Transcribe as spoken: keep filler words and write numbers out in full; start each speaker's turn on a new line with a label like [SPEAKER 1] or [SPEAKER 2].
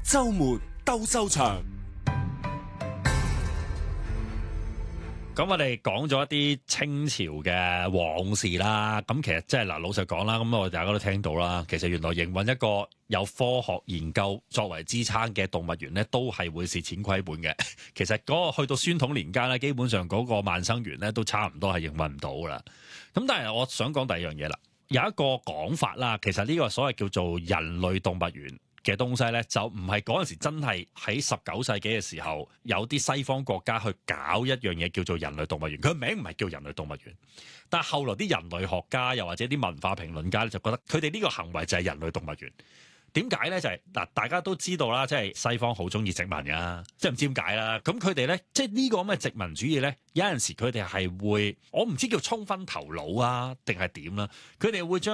[SPEAKER 1] 周末鬥獸場。
[SPEAKER 2] 咁我哋講咗一啲清朝嘅往事啦，咁其實即係嗱，老實講啦，咁我哋大家都聽到啦，其實原來營運一個有科學研究作為支撐嘅動物園咧，都係會蝕錢虧本嘅。其實嗰個去到宣統年間咧，基本上嗰個萬生園咧都差唔多係營運唔到噶啦。咁但係我想講第二樣嘢啦，有一個講法啦，其實呢個所謂叫做人類動物園嘅東西咧，就唔係嗰陣時真係喺十九世紀嘅時候，有啲西方國家去搞一樣嘢叫做人類動物園。佢名唔係叫人類動物園，但係後來啲人類學家又或者啲文化評論家咧，就覺得佢哋呢個行為就係人類動物園。點解咧？就係、是、嗱，大家都知道啦，即係西方好中意殖民噶，即係唔知點解啦。咁佢哋咧，即係呢個咁嘅殖民主義咧，有陣時佢哋係會，我唔知叫衝昏頭腦啊，定係點啦。佢哋會將